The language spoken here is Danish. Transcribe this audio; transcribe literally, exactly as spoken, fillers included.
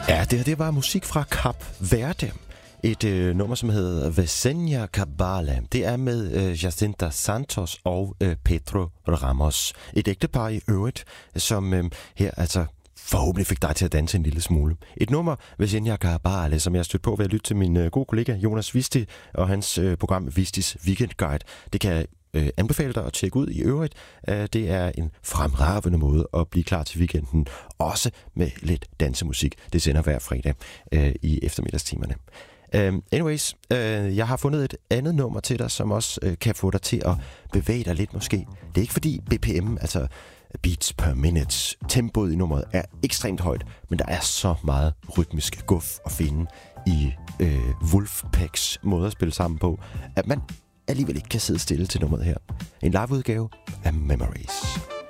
Ja, det, det var musik fra Kap Verde. Et øh, nummer, som hedder Vesenia Cabala. Det er med øh, Jacinta Santos og øh, Pedro Ramos. Et ægtepar i øvrigt, som øh, her altså forhåbentlig fik dig til at danse en lille smule. Et nummer, Vesenia Cabala, som jeg har stødt på ved at lytte til min øh, gode kollega Jonas Visti og hans øh, program Vistis Weekend Guide. Det kan jeg øh, anbefale dig at tjekke ud i øvrigt. Øh, det er en fremragende måde at blive klar til weekenden, også med lidt dansemusik. Det sender hver fredag øh, i eftermiddagstimerne. Uh, anyways, uh, jeg har fundet et andet nummer til dig, som også uh, kan få dig til at bevæge dig lidt måske. Det er ikke fordi B P M, altså beats per minute, tempoet i nummeret er ekstremt højt, men der er så meget rytmisk guf at finde i uh, Wolfpacks måde at spille sammen på, at man alligevel ikke kan sidde stille til nummeret her. En liveudgave af Memories.